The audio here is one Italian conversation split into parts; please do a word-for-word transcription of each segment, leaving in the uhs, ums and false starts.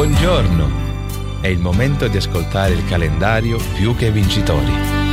Buongiorno! È il momento di ascoltare il calendario Più che Vincitori.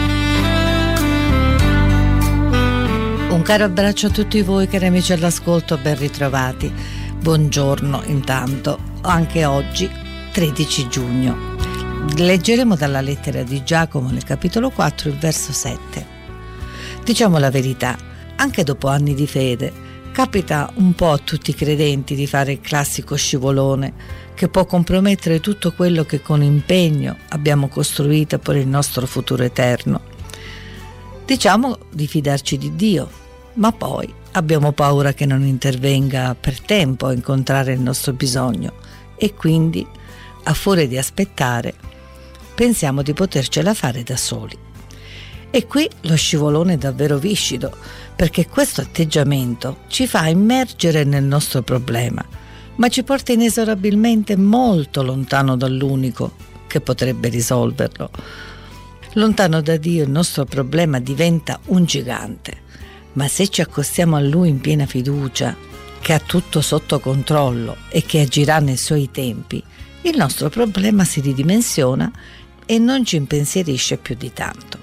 Un caro abbraccio a tutti voi cari amici all'ascolto, ben ritrovati. Buongiorno intanto, anche oggi tredici giugno. Leggeremo dalla lettera di Giacomo nel capitolo quattro il verso sette. Diciamo la verità, anche dopo anni di fede capita un po' a tutti i credenti di fare il classico scivolone che può compromettere tutto quello che con impegno abbiamo costruito per il nostro futuro eterno. Diciamo di fidarci di Dio, ma poi abbiamo paura che non intervenga per tempo a incontrare il nostro bisogno e quindi, a furia di aspettare, pensiamo di potercela fare da soli. E qui lo scivolone è davvero viscido, perché questo atteggiamento ci fa immergere nel nostro problema, ma ci porta inesorabilmente molto lontano dall'unico che potrebbe risolverlo. Lontano da Dio il nostro problema diventa un gigante, ma se ci accostiamo a Lui in piena fiducia, che ha tutto sotto controllo e che agirà nei Suoi tempi, il nostro problema si ridimensiona e non ci impensierisce più di tanto.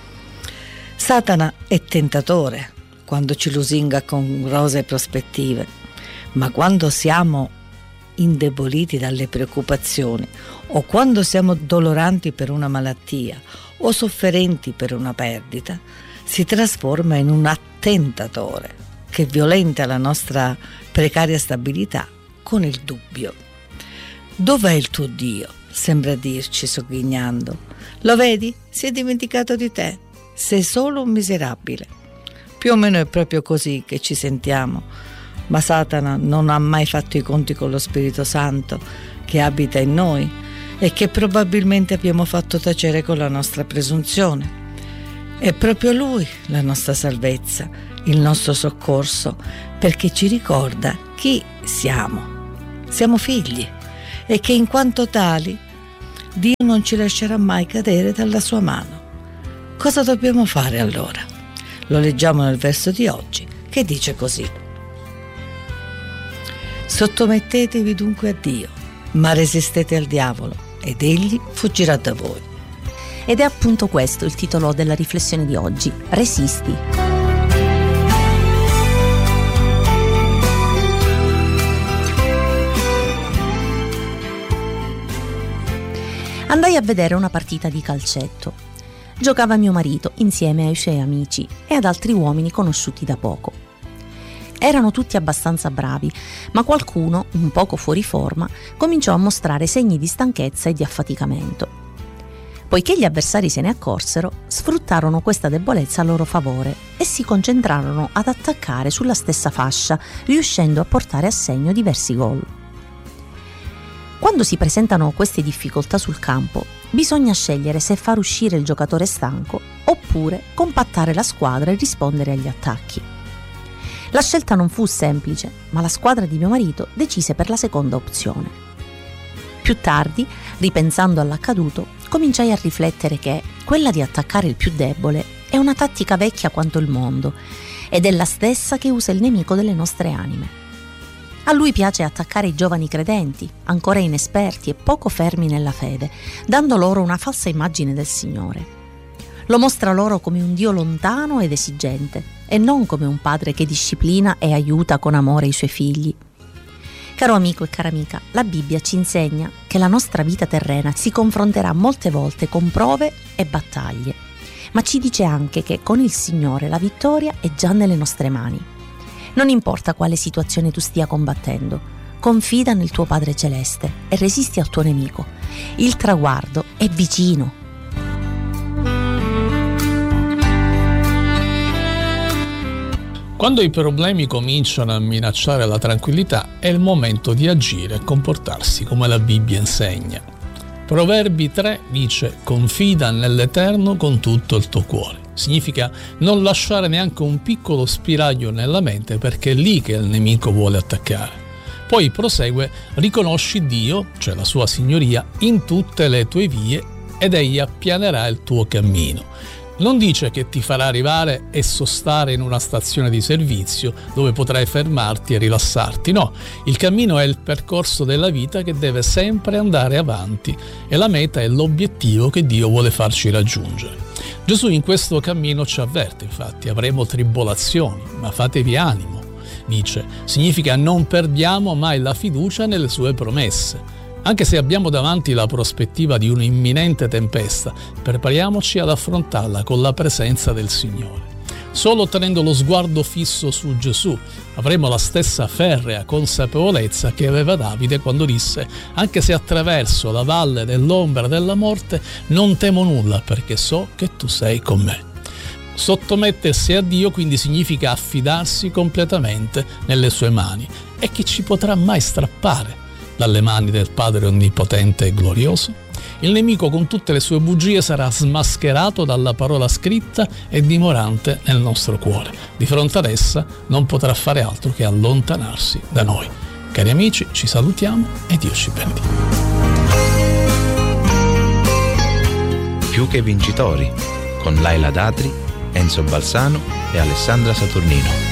Satana è tentatore quando ci lusinga con rosee prospettive, ma quando siamo indeboliti dalle preoccupazioni o quando siamo doloranti per una malattia o sofferenti per una perdita, si trasforma in un attentatore che violenta la nostra precaria stabilità con il dubbio. Dov'è il tuo Dio? Sembra dirci sogghignando. Lo vedi? Si è dimenticato di te. Sei solo un miserabile. Più o meno è proprio così che ci sentiamo, ma Satana non ha mai fatto i conti con lo Spirito Santo che abita in noi e che probabilmente abbiamo fatto tacere con la nostra presunzione. È proprio Lui la nostra salvezza, il nostro soccorso, perché ci ricorda chi siamo. Siamo figli e che in quanto tali Dio non ci lascerà mai cadere dalla sua mano. Cosa dobbiamo fare allora? Lo leggiamo nel verso di oggi, che dice così: sottomettetevi dunque a Dio, ma resistete al diavolo, ed egli fuggirà da voi. Ed è appunto questo il titolo della riflessione di oggi: Resisti. Andai a vedere una partita di calcetto. Giocava mio marito insieme ai suoi amici e ad altri uomini conosciuti da poco. Erano tutti abbastanza bravi, ma qualcuno, un poco fuori forma, cominciò a mostrare segni di stanchezza e di affaticamento. Poiché gli avversari se ne accorsero, sfruttarono questa debolezza a loro favore e si concentrarono ad attaccare sulla stessa fascia, riuscendo a portare a segno diversi gol. Quando si presentano queste difficoltà sul campo, bisogna scegliere se far uscire il giocatore stanco oppure compattare la squadra e rispondere agli attacchi. La scelta non fu semplice, ma la squadra di mio marito decise per la seconda opzione. Più tardi, ripensando all'accaduto, cominciai a riflettere che quella di attaccare il più debole è una tattica vecchia quanto il mondo ed è la stessa che usa il nemico delle nostre anime. A lui piace attaccare i giovani credenti, ancora inesperti e poco fermi nella fede, dando loro una falsa immagine del Signore. Lo mostra loro come un Dio lontano ed esigente, e non come un padre che disciplina e aiuta con amore i suoi figli. Caro amico e cara amica, la Bibbia ci insegna che la nostra vita terrena si confronterà molte volte con prove e battaglie, ma ci dice anche che con il Signore la vittoria è già nelle nostre mani. Non importa quale situazione tu stia combattendo, confida nel tuo Padre Celeste e resisti al tuo nemico. Il traguardo è vicino. Quando i problemi cominciano a minacciare la tranquillità, è il momento di agire e comportarsi come la Bibbia insegna. Proverbi tre dice: confida nell'Eterno con tutto il tuo cuore. Significa non lasciare neanche un piccolo spiraglio nella mente, perché è lì che il nemico vuole attaccare. Poi prosegue: riconosci Dio, cioè la sua signoria, in tutte le tue vie ed egli appianerà il tuo cammino. Non dice che ti farà arrivare e sostare in una stazione di servizio dove potrai fermarti e rilassarti. No, il cammino è il percorso della vita che deve sempre andare avanti e la meta è l'obiettivo che Dio vuole farci raggiungere. Gesù in questo cammino ci avverte, infatti, avremo tribolazioni, ma fatevi animo. Dice, significa non perdiamo mai la fiducia nelle sue promesse. Anche se abbiamo davanti la prospettiva di un'imminente tempesta, prepariamoci ad affrontarla con la presenza del Signore. Solo tenendo lo sguardo fisso su Gesù avremo la stessa ferrea consapevolezza che aveva Davide quando disse: anche se attraverso la valle dell'ombra della morte non temo nulla, perché so che tu sei con me. Sottomettersi a Dio quindi significa affidarsi completamente nelle sue mani. E chi ci potrà mai strappare dalle mani del Padre Onnipotente e Glorioso? Il nemico con tutte le sue bugie sarà smascherato dalla parola scritta e dimorante nel nostro cuore. Di fronte ad essa non potrà fare altro che allontanarsi da noi. Cari amici, ci salutiamo e Dio ci benedica. Più che vincitori, con Laila Datri, Enzo Balsano e Alessandra Saturnino.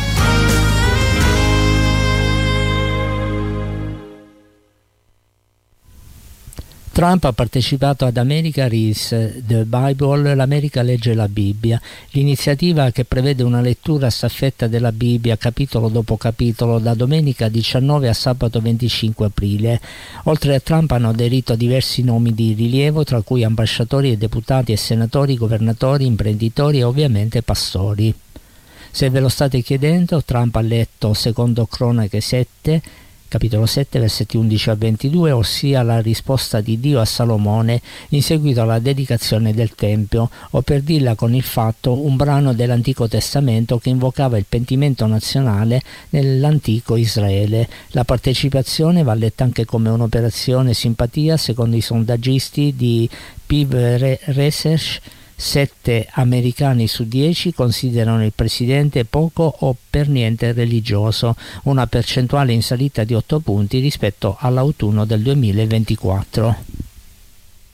Trump ha partecipato ad America Reads the Bible, l'America legge la Bibbia, l'iniziativa che prevede una lettura staffetta della Bibbia capitolo dopo capitolo da domenica diciannove a sabato venticinque aprile. Oltre a Trump hanno aderito diversi nomi di rilievo, tra cui ambasciatori e deputati e senatori, governatori, imprenditori e ovviamente pastori. Se ve lo state chiedendo, Trump ha letto secondo Cronache sette, capitolo sette, versetti undici a ventidue, ossia la risposta di Dio a Salomone in seguito alla dedicazione del Tempio, o per dirla con il fatto, un brano dell'Antico Testamento che invocava il pentimento nazionale nell'antico Israele. La partecipazione va letta anche come un'operazione simpatia, secondo i sondaggisti di Pew Research. Sette americani su dieci considerano il presidente poco o per niente religioso, una percentuale in salita di otto punti rispetto all'autunno del duemilaventiquattro.